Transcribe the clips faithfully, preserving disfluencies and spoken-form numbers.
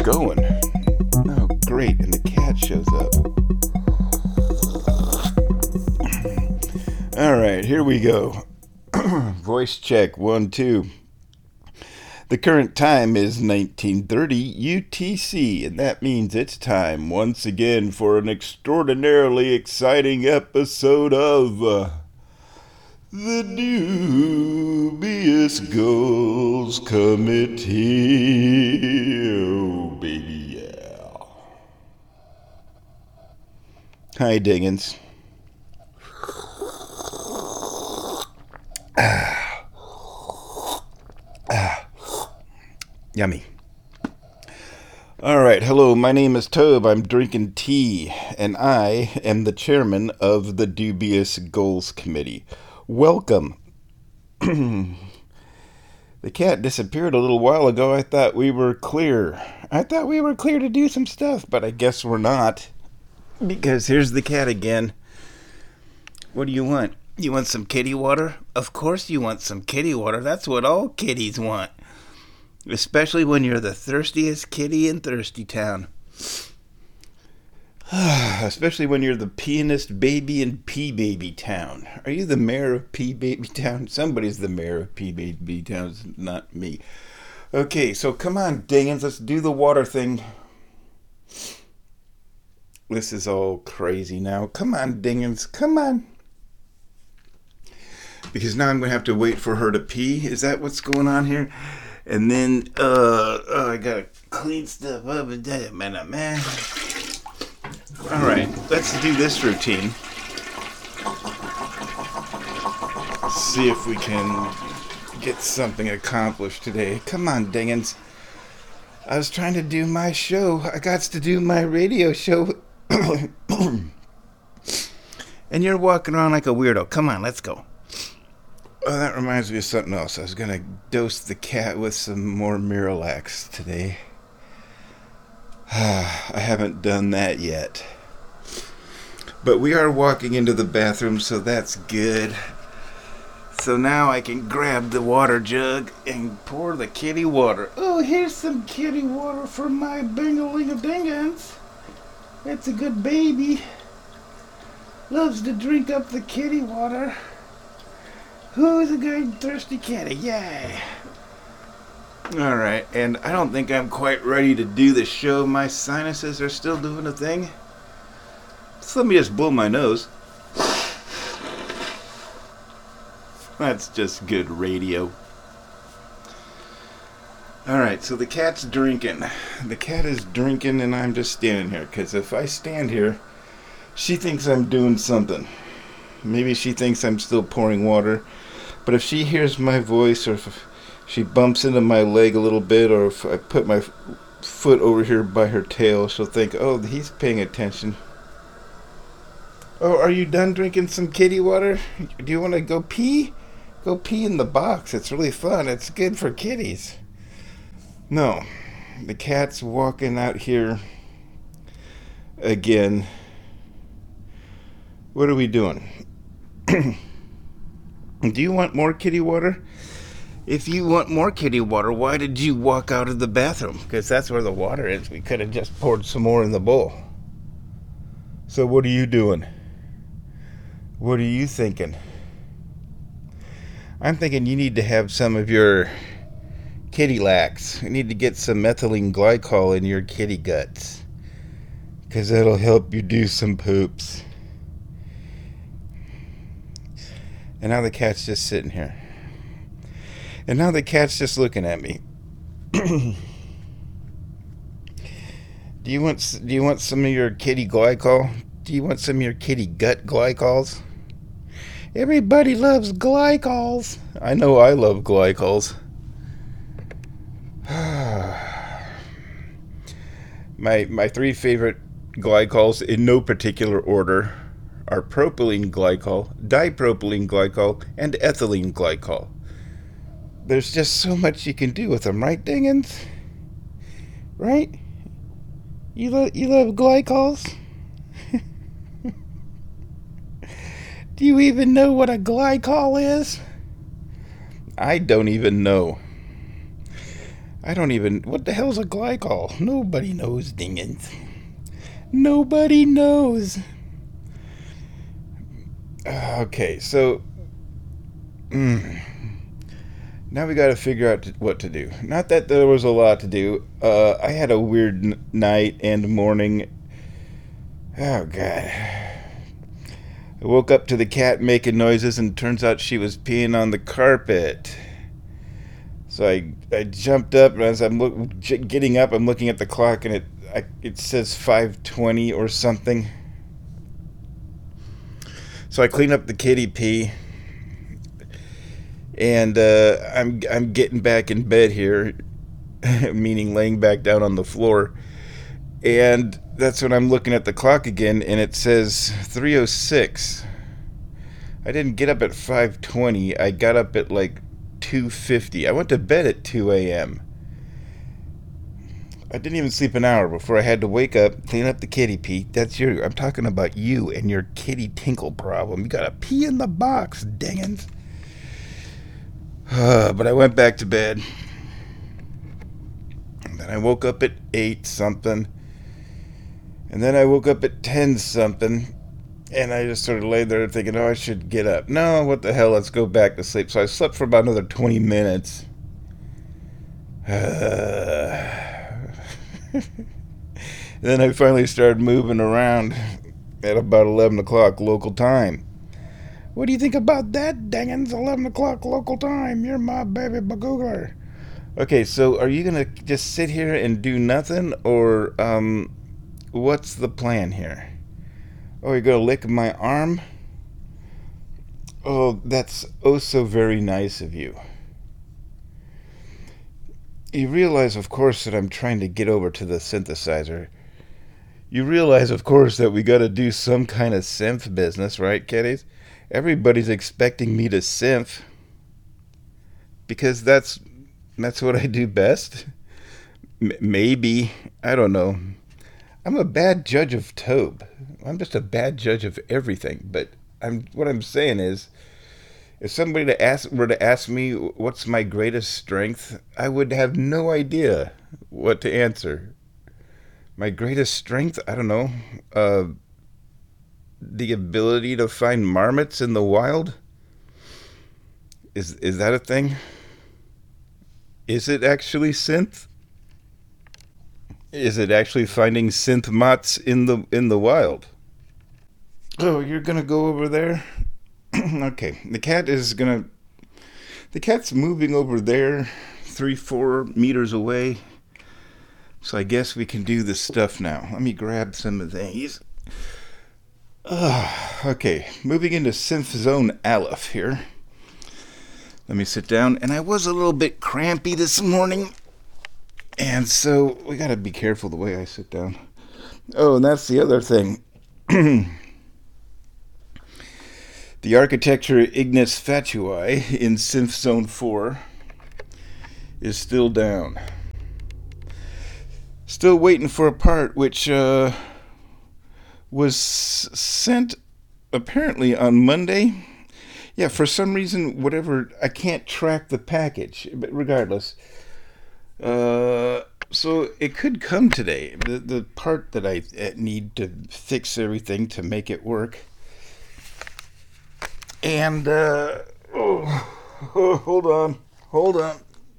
going. Oh, great, and the cat shows up. Alright, here we go. Voice check, one, two. The current time is nineteen thirty U T C, and that means it's time once again for an extraordinarily exciting episode of uh, the Dubious Goals Committee. Oh, baby, yeah. Hi, Diggins. Ah. Ah. Yummy. Alright, hello, my name is Tobe. I'm drinking tea, and I am the chairman of the Dubious Goals Committee. Welcome. The cat disappeared a little while ago. I thought we were clear. I thought we were clear to do some stuff, but I guess we're not. Because here's the cat again. What do you want? You want some kitty water? Of course you want some kitty water. That's what all kitties want. Especially when you're the thirstiest kitty in Thirsty Town. Especially when you're the peeingest baby in Pee Baby Town. Are you the mayor of Pee Baby Town? Somebody's the mayor of Pee Baby Town. It's not me. Okay, so come on, Diggins. Let's do the water thing. This is all crazy now. Come on, Diggins. Come on. Because now I'm going to have to wait for her to pee. Is that what's going on here? And then, uh, oh, I gotta clean stuff up and that, man, man. Alright, let's do this routine. See if we can get something accomplished today. Come on, Diggins. I was trying to do my show. I got to do my radio show. And you're walking around like a weirdo. Come on, let's go. Oh, that reminds me of something else. I was going to dose the cat with some more Miralax today. I haven't done that yet. But we are walking into the bathroom, so that's good. So now I can grab the water jug and pour the kitty water. Oh, here's some kitty water for my Bingalingadingans. It's a good baby. Loves to drink up the kitty water. Who's a good thirsty kitty? Yay! Alright, and I don't think I'm quite ready to do the show. My sinuses are still doing a thing. So let me just blow my nose. That's just good radio. Alright, so the cat's drinking. The cat is drinking and I'm just standing here. Because if I stand here, she thinks I'm doing something. Maybe she thinks I'm still pouring water. But if she hears my voice, or if she bumps into my leg a little bit, or if I put my foot over here by her tail, she'll think, oh, he's paying attention. Oh, are you done drinking some kitty water? Do you want to go pee? Go pee in the box. It's really fun. It's good for kitties. No. The cat's walking out here again. What are we doing? Do you want more kitty water? If you want more kitty water, why did you walk out of the bathroom? Because that's where the water is. We could have just poured some more in the bowl. So what are you doing? What are you thinking? I'm thinking you need to have some of your kitty lax. You need to get some methylene glycol in your kitty guts. Because that'll help you do some poops. And now the cat's just sitting here. And now the cat's just looking at me. Do you want do you want some of your kitty glycol? Do you want some of your kitty gut glycols? Everybody loves glycols. I know I love glycols. my my three favorite glycols in no particular order are propylene glycol, dipropylene glycol, and ethylene glycol. There's just so much you can do with them, right, Diggins? Right? You love you love glycols? Do you even know what a glycol is? I don't even know. I don't even... What the hell's a glycol? Nobody knows, dingins. Nobody knows. Uh, okay, so... Mm, now we gotta figure out what to do. Not that there was a lot to do. Uh, I had a weird n- night and morning. Oh, God. I woke up to the cat making noises, and turns out she was peeing on the carpet. So I I jumped up, and as I'm look, getting up, I'm looking at the clock, and it I, it says five twenty or something. So I clean up the kitty pee, and uh, I'm I'm getting back in bed here, meaning laying back down on the floor, and that's when I'm looking at the clock again, and it says three oh six. I didn't get up at five twenty. I got up at like two fifty. I went to bed at two a.m. I didn't even sleep an hour before I had to wake up, clean up the kitty pee. That's your... I'm talking about you and your kitty tinkle problem. You gotta pee in the box, dingins. Uh, but I went back to bed. And then I woke up at eight something. And then I woke up at ten something. And I just sort of lay there thinking, oh, I should get up. No, what the hell, let's go back to sleep. So I slept for about another twenty minutes. Uh, then I finally started moving around at about eleven o'clock local time. What do you think about that, dangins? eleven o'clock local time. You're my baby bagoogler. Okay, so are you going to just sit here and do nothing? Or um, what's the plan here? Oh, you're going to lick my arm? Oh, that's oh so very nice of you. You realize, of course, that I'm trying to get over to the synthesizer. You realize, of course, that we got to do some kind of synth business, right, kiddies? Everybody's expecting me to synth. Because that's that's what I do best. M- maybe. I don't know. I'm a bad judge of Tobe. I'm just a bad judge of everything. But I'm what I'm saying is, if somebody to ask, were to ask me what's my greatest strength, I would have no idea what to answer. My greatest strength? I don't know. Uh, the ability to find marmots in the wild? Is is that a thing? Is it actually synth? Is it actually finding synth mots in the in the wild? Oh, you're gonna go over there? Okay, the cat is gonna... The cat's moving over there, three, four meters away. So I guess we can do this stuff now. Let me grab some of these. Uh, okay, moving into Synth Zone Aleph here. Let me sit down. And I was a little bit crampy this morning. And so we gotta be careful the way I sit down. Oh, and that's the other thing. The architecture Ignis Fatui in Synth Zone four is still down. Still waiting for a part which uh, was sent apparently on Monday. Yeah, for some reason, whatever, I can't track the package, but regardless. Uh, so it could come today. The, the part that I need to fix everything to make it work. And, uh, oh, oh, hold on, hold on.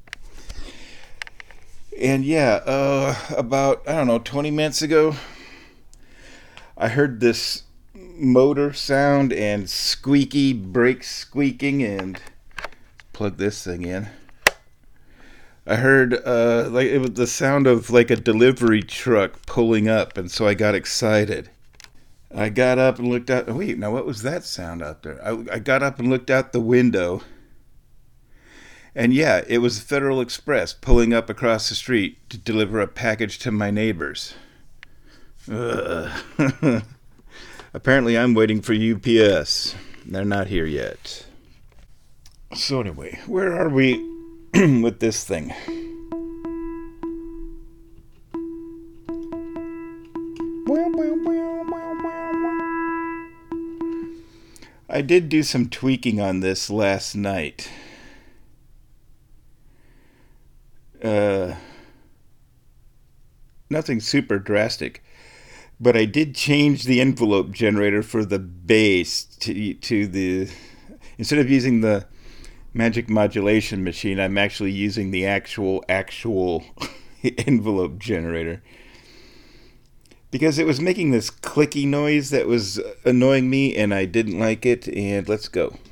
And yeah, uh, about, I don't know, twenty minutes ago, I heard this motor sound and squeaky brakes squeaking, and plug this thing in. I heard, uh, like, it was the sound of, like, a delivery truck pulling up, and so I got excited. I got up and looked out. Wait, now what was that sound out there? I, I got up and looked out the window. And yeah, it was Federal Express pulling up across the street to deliver a package to my neighbors. Ugh. Apparently I'm waiting for U P S. They're not here yet. So anyway, where are we with this thing? I did do some tweaking on this last night. Uh, nothing super drastic. But I did change the envelope generator for the bass to to the instead of using the Magic Modulation Machine, I'm actually using the actual actual envelope generator. Because it was making this clicky noise that was annoying me and I didn't like it, and let's go.